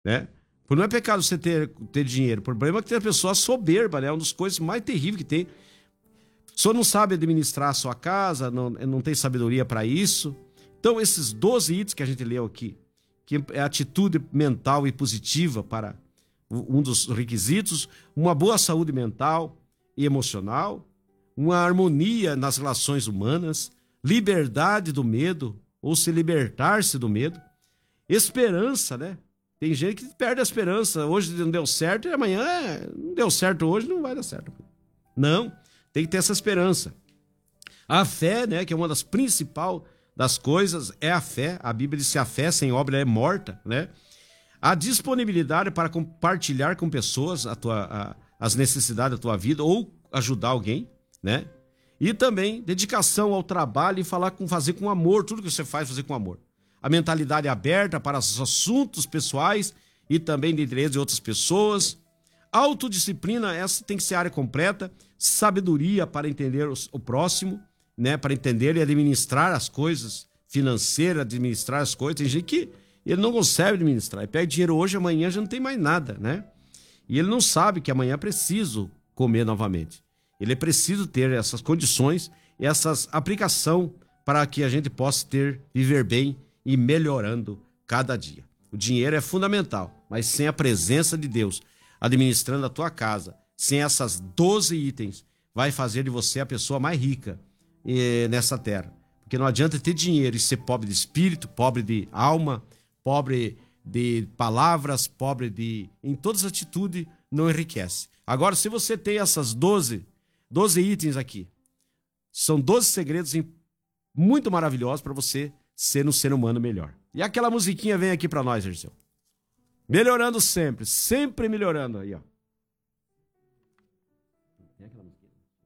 né? Não é pecado você ter dinheiro. O problema é que tem a pessoa soberba, né? É uma das coisas mais terríveis que tem. A pessoa não sabe administrar a sua casa, não tem sabedoria para isso. Então, esses 12 itens que a gente leu aqui, que é atitude mental e positiva para um dos requisitos, uma boa saúde mental e emocional, uma harmonia nas relações humanas, liberdade do medo, ou se libertar-se do medo, esperança, né? Tem gente que perde a esperança. Hoje não deu certo e amanhã não deu certo hoje, não vai dar certo. Não, tem que ter essa esperança. A fé, né, que é uma das principais das coisas, é a fé. A Bíblia diz que a fé sem obra é morta, né? A disponibilidade para compartilhar com pessoas as necessidades da tua vida ou ajudar alguém, né? E também dedicação ao trabalho e fazer com amor, tudo que você faz, fazer com amor. A mentalidade aberta para os assuntos pessoais e também de interesse de outras pessoas. Autodisciplina, essa tem que ser a área completa. Sabedoria para entender o próximo, né? Para entender e administrar as coisas financeiras, administrar as coisas. Tem gente que ele não consegue administrar. Ele pega dinheiro hoje, amanhã já não tem mais nada, né? E ele não sabe que amanhã é preciso comer novamente. Ele é preciso ter essas condições, essas aplicação para que a gente possa viver bem e melhorando cada dia. O dinheiro é fundamental, mas sem a presença de Deus administrando a tua casa, sem essas 12 itens, vai fazer de você a pessoa mais rica nessa terra. Porque não adianta ter dinheiro e ser pobre de espírito, pobre de alma, pobre de palavras, em todas as atitudes, não enriquece. Agora, se você tem essas 12 itens aqui, são 12 segredos muito maravilhosos para você ser um ser humano melhor. E aquela musiquinha vem aqui para nós, Erceu. Melhorando sempre, sempre melhorando aí, ó. Tem aquela musiquinha?